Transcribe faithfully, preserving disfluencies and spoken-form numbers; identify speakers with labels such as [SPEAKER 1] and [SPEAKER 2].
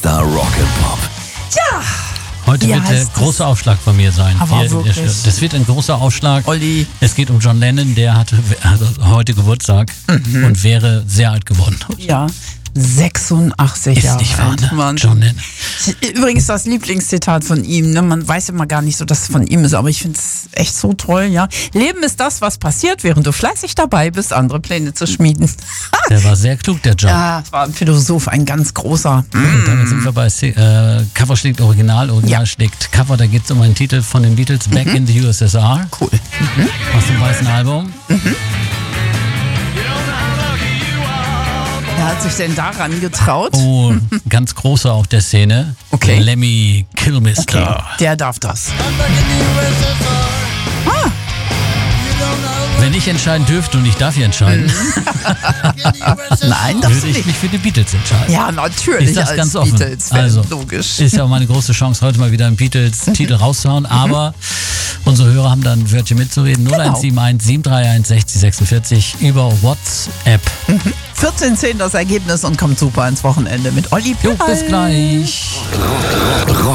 [SPEAKER 1] Der Rock'n'Pop.
[SPEAKER 2] Ja.
[SPEAKER 3] Heute
[SPEAKER 2] Wie
[SPEAKER 3] wird der
[SPEAKER 2] heißt
[SPEAKER 3] große
[SPEAKER 2] das?
[SPEAKER 3] Aufschlag von mir sein.
[SPEAKER 2] Aber
[SPEAKER 3] Hier,
[SPEAKER 2] wirklich.
[SPEAKER 3] das wird ein großer Aufschlag.
[SPEAKER 2] Olli.
[SPEAKER 3] Es geht um John Lennon, der hatte also heute Geburtstag
[SPEAKER 2] Mhm.
[SPEAKER 3] und wäre sehr alt geworden.
[SPEAKER 2] Ja, sechsundachtzig
[SPEAKER 3] Ist
[SPEAKER 2] Jahre
[SPEAKER 3] nicht wahr,
[SPEAKER 2] alt.
[SPEAKER 3] ne?
[SPEAKER 2] Mann.
[SPEAKER 3] John Lennon.
[SPEAKER 2] Übrigens das Lieblingszitat von ihm. Ne? Man weiß immer gar nicht so, dass es von ihm ist, aber ich finde es echt so toll. Ja, Leben ist das, was passiert, während du fleißig dabei bist, andere Pläne zu schmieden.
[SPEAKER 3] Der war sehr klug, der John.
[SPEAKER 2] Ja, es war ein Philosoph, ein ganz großer.
[SPEAKER 3] Und damit sind wir bei äh, Cover schlägt Original, Original
[SPEAKER 2] Ja.
[SPEAKER 3] schlägt Cover. Da geht es um einen Titel von den Beatles, Back in the U S S R,
[SPEAKER 2] Cool.
[SPEAKER 3] aus dem weißen Album.
[SPEAKER 2] Wer hat sich denn daran getraut?
[SPEAKER 3] Oh, ganz großer auch der Szene.
[SPEAKER 2] Okay.
[SPEAKER 3] Lemmy Kilmister.
[SPEAKER 2] Okay, der darf das.
[SPEAKER 3] Wenn ich entscheiden dürfte und ich darf hier entscheiden,
[SPEAKER 2] Nein, das
[SPEAKER 3] würde ich
[SPEAKER 2] nicht.
[SPEAKER 3] mich für die Beatles entscheiden.
[SPEAKER 2] Ja, natürlich.
[SPEAKER 3] Ich sag's
[SPEAKER 2] als
[SPEAKER 3] ganz offen.
[SPEAKER 2] Beatles-Fan,
[SPEAKER 3] Also,
[SPEAKER 2] logisch.
[SPEAKER 3] ist ja auch meine große Chance, heute mal wieder einen Beatles-Titel rauszuhauen. Aber unsere Hörer haben dann ein Wörtchen mitzureden. null eins sieben eins sieben drei eins sechzig sechsundvierzig über WhatsApp.
[SPEAKER 2] vierzehn zehn das Ergebnis und kommt super ins Wochenende mit Olli
[SPEAKER 3] Jo,
[SPEAKER 2] Pell.
[SPEAKER 3] bis gleich.